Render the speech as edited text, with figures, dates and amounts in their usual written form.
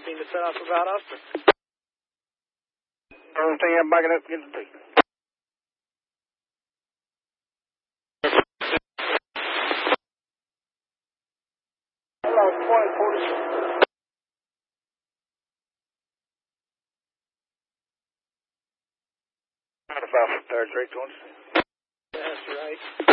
anything to set off about Austin? Everything I'm backing up against the peak. Hello, 2046. 95 from 33, 20. That's right.